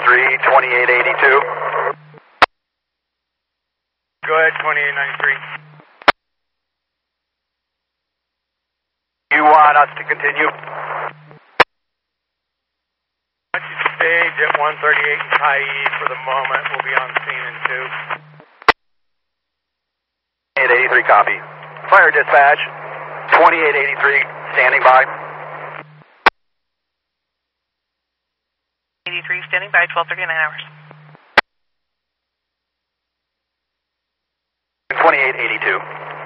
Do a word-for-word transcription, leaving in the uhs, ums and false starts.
ninety-three, twenty-eight eighty-two. Go ahead, twenty-eight ninety-three. You want us to continue? Why don't you stage at one thirty-eight in Tyee for the moment? We'll be on scene in two. eight eighty-three, copy. Fire dispatch, twenty-eight eighty-three, standing by. eighty-three, standing by, twelve thirty-nine hours. twenty-eight eighty-two.